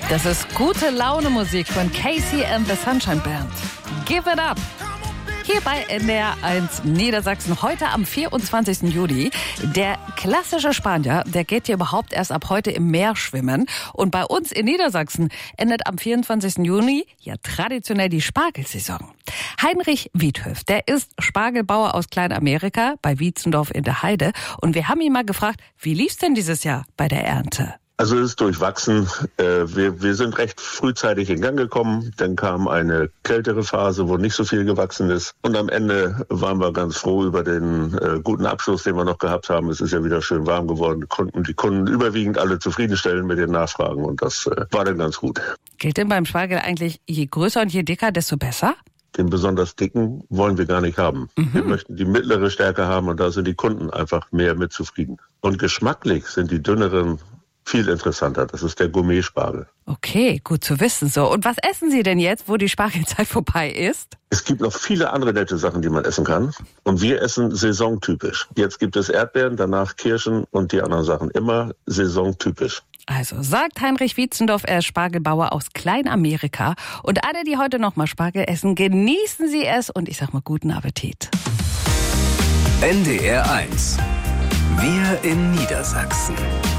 Das ist gute Laune Musik von Casey and the Sunshine Band. Give it up. Hier bei NDR 1 Niedersachsen heute am 24. Juli. Der klassische Spanier, der geht hier überhaupt erst ab heute im Meer schwimmen. Und bei uns in Niedersachsen endet am 24. Juni ja traditionell die Spargelsaison. Heinrich Wiethöft, der ist Spargelbauer aus Kleinamerika bei Wietzendorf in der Heide. Und wir haben ihn mal gefragt, wie lief's denn dieses Jahr bei der Ernte? Also es ist durchwachsen. Wir sind recht frühzeitig in Gang gekommen. Dann kam eine kältere Phase, wo nicht so viel gewachsen ist. Und am Ende waren wir ganz froh über den guten Abschluss, den wir noch gehabt haben. Es ist ja wieder schön warm geworden. Konnten die Kunden überwiegend alle zufriedenstellen mit den Nachfragen. Und das war dann ganz gut. Gilt denn beim Spargel eigentlich, je größer und je dicker, desto besser? Den besonders dicken wollen wir gar nicht haben. Wir möchten die mittlere Stärke haben und da sind die Kunden einfach mehr mit zufrieden. Und geschmacklich sind die dünneren viel interessanter. Das ist der Gourmet-Spargel. Okay, gut zu wissen. So, und was essen Sie denn jetzt, wo die Spargelzeit vorbei ist? Es gibt noch viele andere nette Sachen, die man essen kann. Und wir essen saisontypisch. Jetzt gibt es Erdbeeren, danach Kirschen und die anderen Sachen. Immer saisontypisch. Also sagt Heinrich Wietzendorf, er ist Spargelbauer aus Kleinamerika. Und alle, die heute noch mal Spargel essen, genießen Sie es. Und ich sag mal, guten Appetit. NDR 1. Wir in Niedersachsen.